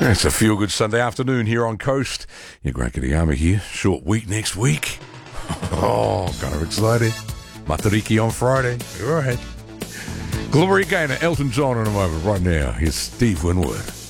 It's a feel-good Sunday afternoon here on Coast. Your Great Kittyama here. Short week next week. Oh, kind of excited. Matariki on Friday. All right. Gloria Gaynor, Elton John in a moment. Right now, here's Steve Winwood.